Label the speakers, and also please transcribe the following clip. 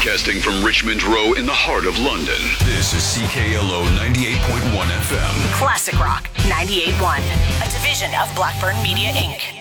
Speaker 1: Broadcasting from Richmond Row in the heart of London. This is CKLO 98.1 FM.
Speaker 2: Classic Rock 98.1, a division of Blackburn Media Inc.